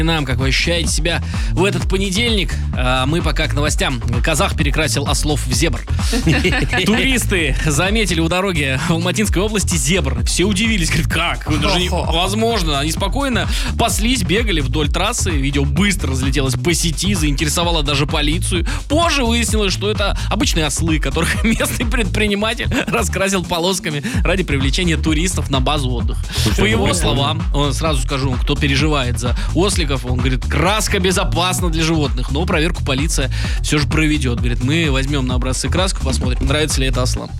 нам, как вы ощущаете себя в этот понедельник. Мы пока к новостям. Казах перекрасил ослов в зебр. Туристы заметили у дороги в Алматинской области зебр. Все удивились, говорят, как? Это же невозможно. Они спокойно паслись, бегали вдоль трассы. Видео быстро разлетелось по сети, заинтересовало даже полицию. Позже выяснилось, что это обычные ослы, которых местный предприниматель раскрасил полосками ради привлечения туристов на базу отдыха. По его словам, он сразу скажу, кто переживает за осликов, он говорит, краска безопасна для животных, но проверку полиция все же проведет. Говорит, мы возьмем на образцы краску, посмотрим, нравится ли это ослам.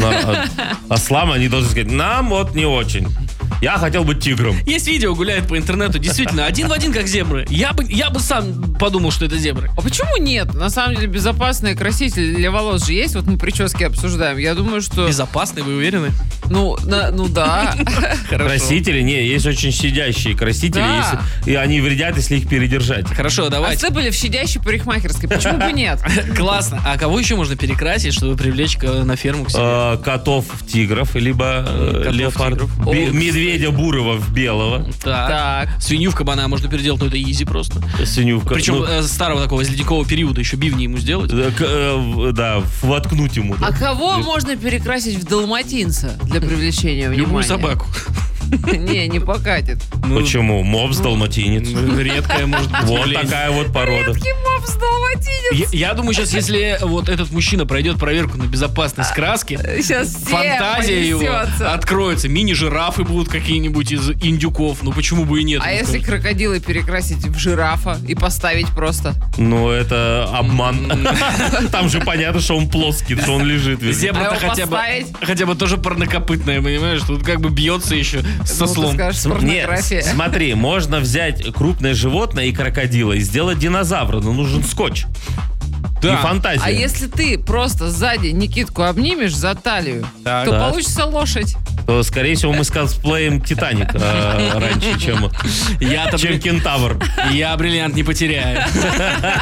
Ослам они должны сказать, нам вот не очень. Я хотел быть тигром. Есть видео, гуляет по интернету, действительно, один в один, как зебры. Я бы сам подумал, что это зебры. А почему нет? На самом деле безопасные красители для волос же есть. Вот мы прически обсуждаем. Я думаю, что... Безопасные, вы уверены? Ну да. Красители, не, есть очень щадящие красители, Да. и они вредят, если их передержать. Хорошо, давайте. Ослы были в щадящей парикмахерской. Почему бы нет? Классно. А кого еще можно перекрасить, чтобы привлечь на ферму к себе? Котов в тигров, либо леопардов. в тигров. Медведя бурого в белого. Так. Свинью в кабана можно переделать, но это изи просто. Свинью в Причем старого такого, из ледникового периода, еще бивни ему сделать. Да, воткнуть ему. А кого можно перекрасить в далматинца для привлечения внимания? Любую собаку. Не покатит. Почему? Мопс далматинец. Редкая, может быть. Вот такая вот порода. Мопс далматинец. Я думаю, сейчас, если вот этот мужчина пройдет проверку на безопасность краски, Сейчас все фантазия его понесется. откроется. Мини-жирафы будут какие-нибудь из индюков. Ну почему бы и нет? А если крокодилы перекрасить в жирафа и поставить просто? Ну, это обман. Там же понятно, что он плоский, что он лежит весь. Зебра-то А его хотя бы тоже парнокопытная, понимаешь? Тут как бы бьется еще со Ну, ты слом. скажешь, Нет, порнография. смотри, можно взять крупное животное и крокодила и сделать динозавра, но нужен скотч. Да. И фантазия. А если ты просто сзади Никитку обнимешь за талию, Так. то Так. получится лошадь. То, скорее всего, мы скосплеем Титаник раньше, чем Я-то Кентавр. Я бриллиант не потеряю.